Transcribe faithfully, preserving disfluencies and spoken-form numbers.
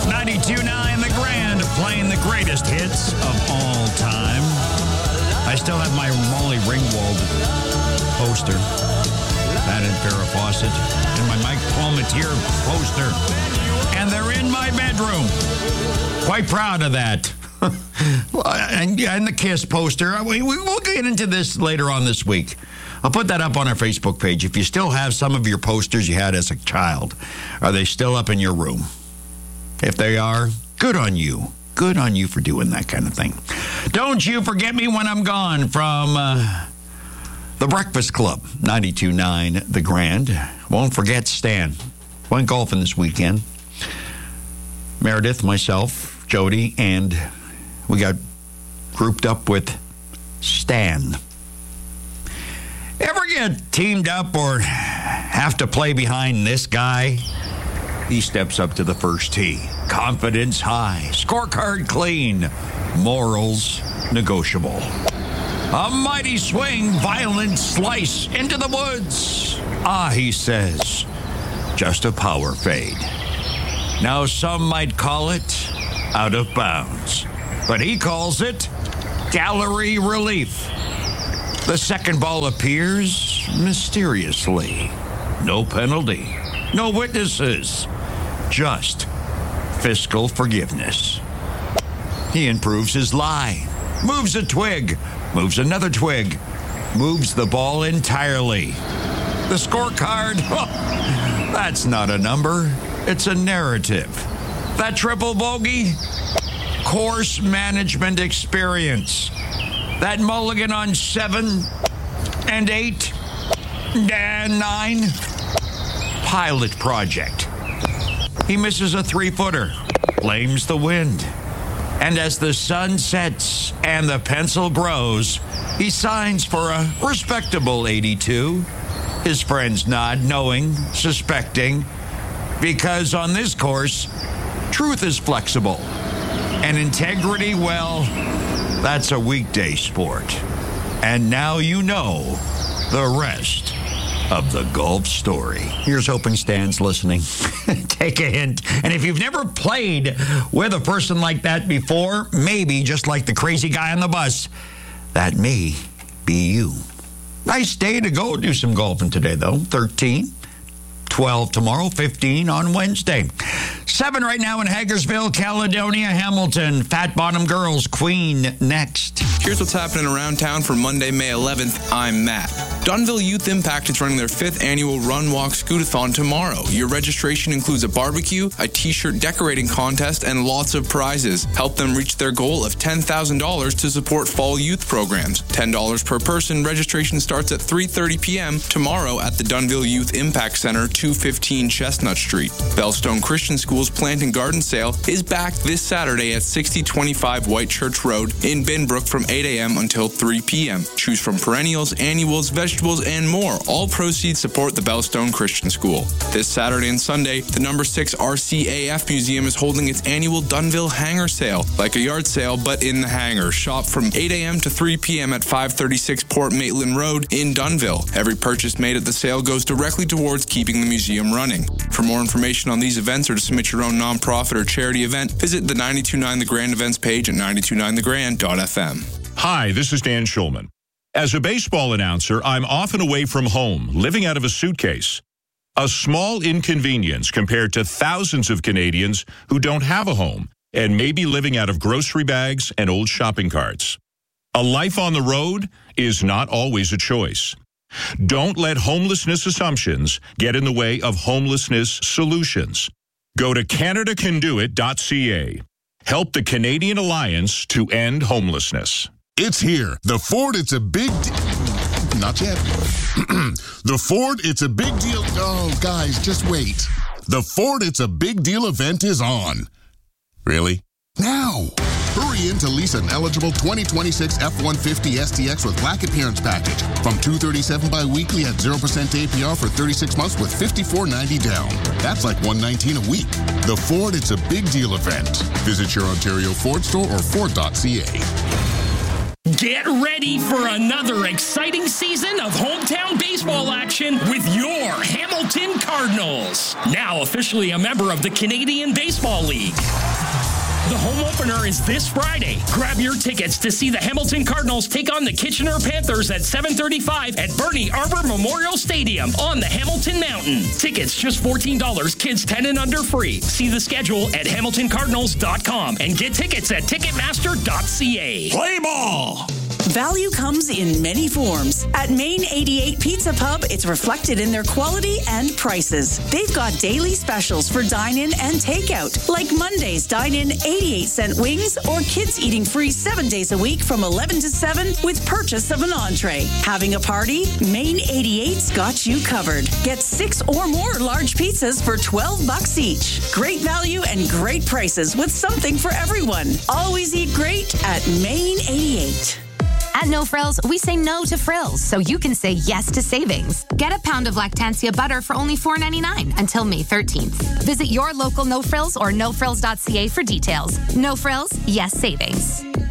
ninety-two point nine The Grand, playing the greatest hits of all time. I still have my Molly Ringwald poster. That and Farrah Fawcett. And my Mike Palmetier poster. And they're in my bedroom. Quite proud of that. and, and the Kiss poster. We, we, we'll get into this later on this week. I'll put that up on our Facebook page. If you still have some of your posters you had as a child, are they still up in your room? If they are, good on you. Good on you for doing that kind of thing. Don't you forget me when I'm gone from uh, The Breakfast Club, ninety-two point nine The Grand. Won't forget Stan. Went golfing this weekend. Meredith, myself, Jody, and we got grouped up with Stan. Ever get teamed up or have to play behind this guy? He steps up to the first tee. Confidence high. Scorecard clean. Morals negotiable. A mighty swing. Violent slice into the woods. Ah, he says, just a power fade. Now some might call it out of bounds. But he calls it gallery relief. The second ball appears mysteriously. No penalty. No witnesses. Just fiscal forgiveness. He improves his lie. Moves a twig. Moves another twig. Moves the ball entirely. The scorecard, oh, that's not a number. It's a narrative. That triple bogey, course management experience. That mulligan on seven and eight and nine, pilot project. He misses a three-footer, blames the wind. And as the sun sets and the pencil grows, he signs for a respectable eighty-two. His friends nod, knowing, suspecting, because on this course, truth is flexible. And integrity, well, that's a weekday sport. And now you know the rest of the golf story. Here's hoping Stan's listening. Take a hint. And if you've never played with a person like that before, maybe just like the crazy guy on the bus, that may be you. Nice day to go do some golfing today, though. thirteen, twelve tomorrow, fifteen on Wednesday. seven right now in Hagersville, Caledonia, Hamilton. Fat Bottom Girls, Queen next. Here's what's happening around town for Monday, May eleventh. I'm Matt. Dunnville Youth Impact is running their fifth annual Run Walk Scootathon tomorrow. Your registration includes a barbecue, a t-shirt decorating contest, and lots of prizes. Help them reach their goal of ten thousand dollars to support fall youth programs. ten dollars per person. Registration starts at three thirty p.m. tomorrow at the Dunnville Youth Impact Center, two fifteen Chestnut Street. Bellstone Christian School's Plant and Garden Sale is back this Saturday at sixty twenty-five White Church Road in Binbrook from eight a.m. until three p.m. Choose from perennials, annuals, vegetables, and more. All proceeds support the Bellstone Christian School. This Saturday and Sunday, the number six R C A F Museum is holding its annual Dunnville Hangar Sale, like a yard sale, but in the hangar. Shop from eight a.m. to three p.m. at five thirty-six Port Maitland Road in Dunnville. Every purchase made at the sale goes directly towards keeping the museum running. For more information on these events or to submit your own nonprofit or charity event, visit the ninety-two point nine The Grand events page at ninety-two point nine the grand dot f m. Hi, this is Dan Schulman. As a baseball announcer, I'm often away from home, living out of a suitcase. A small inconvenience compared to thousands of Canadians who don't have a home and may be living out of grocery bags and old shopping carts. A life on the road is not always a choice. Don't let homelessness assumptions get in the way of homelessness solutions. Go to canada can do it dot c a. Help the Canadian Alliance to end homelessness. It's here. The Ford It's a Big Deal. Not yet. The Ford It's a Big Deal. Oh, guys, just wait. The Ford It's a Big Deal event is on. Really? Now. Hurry in to lease an eligible twenty twenty-six F one fifty S T X with Black Appearance Package from two hundred thirty-seven dollars bi-weekly at zero percent A P R for thirty-six months with fifty-four ninety down. That's like one hundred nineteen a week. The Ford It's a Big Deal event. Visit your Ontario Ford store or ford dot c a. Get ready for another exciting season of hometown baseball action with your Hamilton Cardinals. Now officially a member of the Canadian Baseball League. The home opener is this Friday. Grab your tickets to see the Hamilton Cardinals take on the Kitchener Panthers at seven thirty-five at Bernie Arbor Memorial Stadium on the Hamilton Mountain. Tickets just fourteen dollars, kids ten and under free. See the schedule at hamilton cardinals dot com and get tickets at ticketmaster dot c a. Play ball! Value comes in many forms. At Main eighty-eight Pizza Pub, it's reflected in their quality and prices. They've got daily specials for dine-in and takeout, like Monday's dine-in eighty-eight cent wings or kids eating free seven days a week from eleven to seven with purchase of an entree. Having a party? Main eighty-eight's got you covered. Get six or more large pizzas for twelve bucks each. Great value and great prices with something for everyone. Always eat great at Main eighty-eight. At No Frills, we say no to frills, so you can say yes to savings. Get a pound of Lactantia butter for only four ninety-nine until May thirteenth. Visit your local No Frills or no frills dot c a for details. No Frills, yes savings.